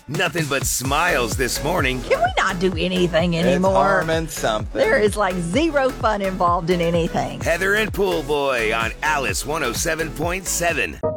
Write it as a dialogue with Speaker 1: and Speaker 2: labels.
Speaker 1: Nothing but smiles this morning.
Speaker 2: Can we not do anything anymore?
Speaker 3: It's harm and something.
Speaker 2: There is like zero fun involved in anything.
Speaker 1: Heather and Pool Boy on Alice 107.7.